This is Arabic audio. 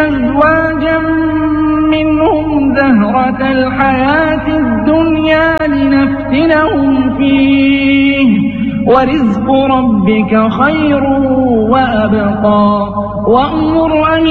أزواجا منهم زهرة الحياة الدنيا لنفتنهم فيه ورزق ربك خير وأبقى. وأمر